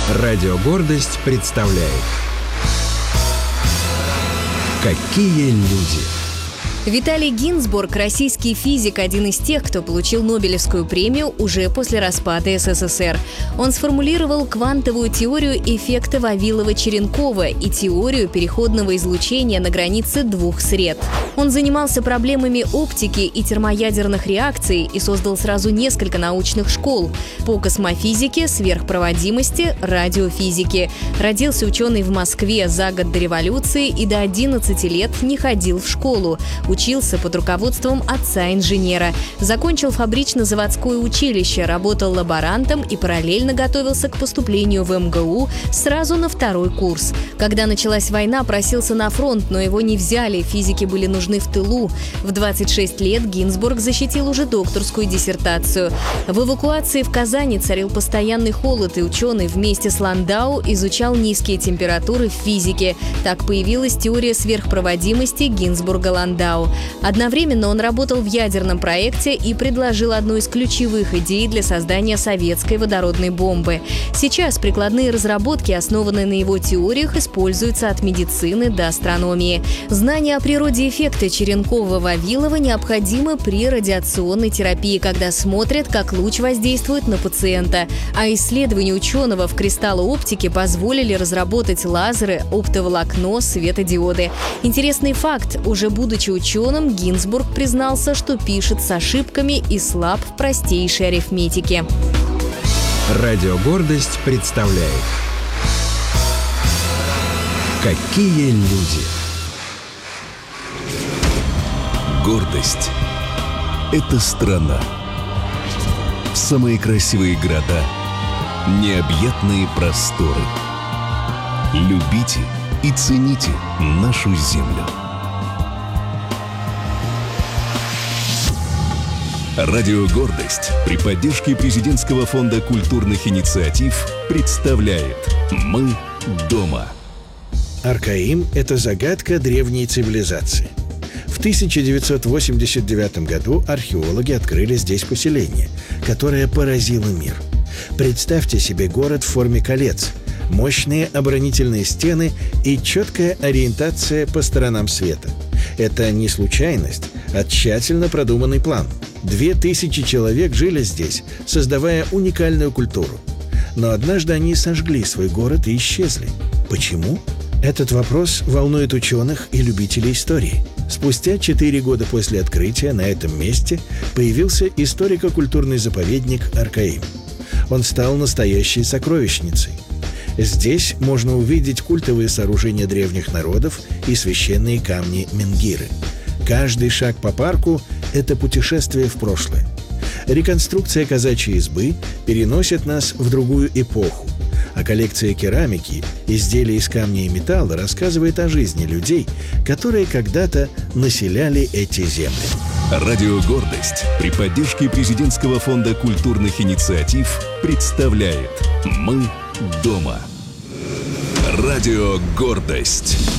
Радио «Гордость» представляет «Какие люди». Виталий Гинзбург – российский физик, один из тех, кто получил Нобелевскую премию уже после распада СССР. Он сформулировал квантовую теорию эффекта Вавилова-Черенкова и теорию переходного излучения на границе двух сред. Он занимался проблемами оптики и термоядерных реакций и создал сразу несколько научных школ по космофизике, сверхпроводимости, радиофизике. Родился ученый в Москве за год до революции и до 11 лет не ходил в школу. Учился под руководством отца-инженера. Закончил фабрично-заводское училище, работал лаборантом и параллельно готовился к поступлению в МГУ сразу на второй курс. Когда началась война, просился на фронт, но его не взяли, физики были нужны в тылу. В 26 лет Гинзбург защитил уже докторскую диссертацию. В эвакуации в Казани царил постоянный холод, и ученый вместе с Ландау изучал низкие температуры в физике. Так появилась теория сверхпроводимости Гинзбурга-Ландау. Одновременно он работал в ядерном проекте и предложил одну из ключевых идей для создания советской водородной бомбы. Сейчас прикладные разработки, основанные на его теориях, используются от медицины до астрономии. Знание о природе эффекта Черенкова-Вавилова необходимо при радиационной терапии, когда смотрят, как луч воздействует на пациента. А исследования ученого в кристаллооптике позволили разработать лазеры, оптоволокно, светодиоды. Интересный факт: уже будучи ученым, Гинзбург признался, что пишет с ошибками и слаб в простейшей арифметике. Радио «Гордость» представляет «Какие люди». Гордость – это страна. Самые красивые города, необъятные просторы. Любите и цените нашу землю. Радио «Гордость» при поддержке Президентского фонда культурных инициатив представляет «Мы дома». Аркаим – это загадка древней цивилизации. В 1989 году археологи открыли здесь поселение, которое поразило мир. Представьте себе город в форме колец, мощные оборонительные стены и четкая ориентация по сторонам света. Это не случайность, а тщательно продуманный план. 2000 человек жили здесь, создавая уникальную культуру. Но однажды они сожгли свой город и исчезли. Почему? Этот вопрос волнует ученых и любителей истории. Спустя 4 года после открытия на этом месте появился историко-культурный заповедник Аркаим. Он стал настоящей сокровищницей. Здесь можно увидеть культовые сооружения древних народов и священные камни Менгиры. Каждый шаг по парку – это путешествие в прошлое. Реконструкция казачьей избы переносит нас в другую эпоху, а коллекция керамики, изделий из камня и металла рассказывает о жизни людей, которые когда-то населяли эти земли. Радио «Гордость» при поддержке Президентского фонда культурных инициатив представляет «Мы дома». Радио «Гордость».